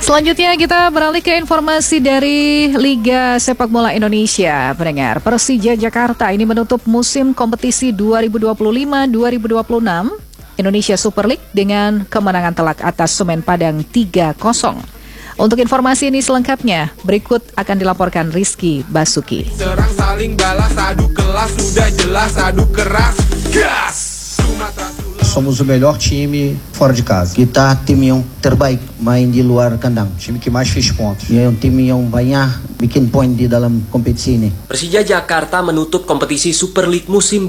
Selanjutnya kita beralih ke informasi dari Liga Sepak Bola Indonesia. Pendengar, Persija Jakarta ini menutup musim kompetisi 2025-2026 Indonesia Super League dengan kemenangan telak atas Semen Padang 3-0. Untuk informasi ini selengkapnya, berikut akan dilaporkan Rizky Basuki. Serang saling balas, adu kelas, sudah jelas, adu keras, gas! Somos o melhor time fora de casa. Kita tim yang terbaik main di luar kandang. Time que mais fez pontos. Tim yang banyak bikin poin di dalam kompetisi ini. Persija Jakarta menutup kompetisi Super League musim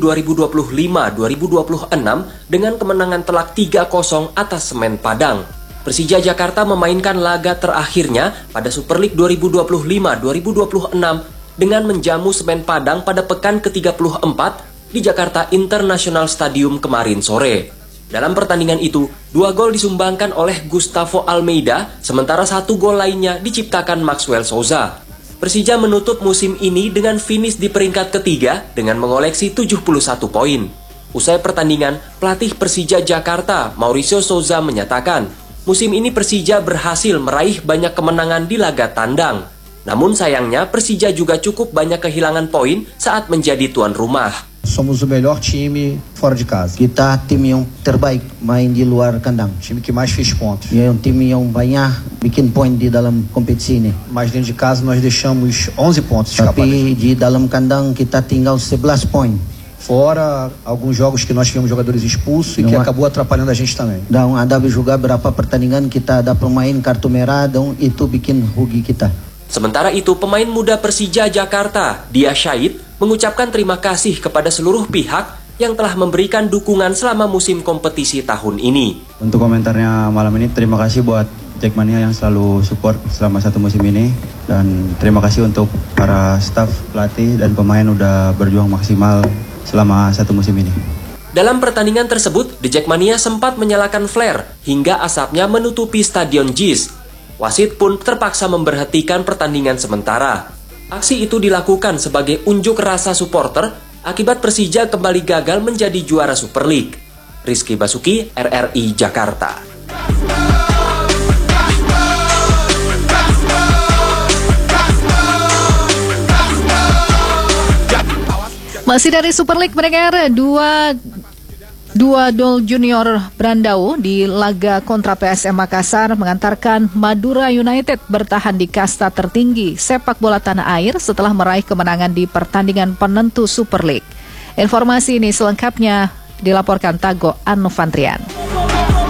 2025-2026 dengan kemenangan telak 3-0 atas Semen Padang. Persija Jakarta memainkan laga terakhirnya pada Super League 2025-2026 dengan menjamu Semen Padang pada pekan ke-34 di Jakarta International Stadium kemarin sore. Dalam pertandingan itu, 2 gol disumbangkan oleh Gustavo Almeida, sementara 1 gol lainnya diciptakan Maxwell Souza. Persija menutup musim ini dengan finish di peringkat ketiga dengan mengoleksi 71 poin. Usai pertandingan, pelatih Persija Jakarta, Mauricio Souza menyatakan, musim ini Persija berhasil meraih banyak kemenangan di laga tandang. Namun sayangnya Persija juga cukup banyak kehilangan poin saat menjadi tuan rumah. Somos o melhor time fora de casa. Kita tim yang terbaik main di luar kandang. Time que mais fez pontos. Tim yang banyak bikin poin di dalam kompetisi ini. Mas dentro de casa nós deixamos 11 pontos escapar. Tapi di dalam kandang kita tinggal 11 poin. Fora alguns jogos que nós tivemos jogadores expulsos e que acabou atrapalhando a gente também. Dan ada juga beberapa pertandingan kita ada pemain kartu merah dan itu bikin rugi kita. Sementara itu, pemain muda Persija Jakarta, Dia Syahid, mengucapkan terima kasih kepada seluruh pihak yang telah memberikan dukungan selama musim kompetisi tahun ini. Untuk komentarnya malam ini, terima kasih buat Jackmania yang selalu support selama 1 musim ini. Dan terima kasih untuk para staf, pelatih, dan pemain udah berjuang maksimal selama 1 musim ini. Dalam pertandingan tersebut, The Jackmania sempat menyalakan flare hingga asapnya menutupi Stadion JIS. Wasit pun terpaksa memberhentikan pertandingan sementara. Aksi itu dilakukan sebagai unjuk rasa supporter akibat Persija kembali gagal menjadi juara Super League. Rizky Basuki, RRI Jakarta. Masih dari Super League, pendengar, Dua Dol Junior Brandau di laga kontra PSM Makassar mengantarkan Madura United bertahan di kasta tertinggi sepak bola tanah air setelah meraih kemenangan di pertandingan penentu Super League. Informasi ini selengkapnya dilaporkan Tago Anufantrian.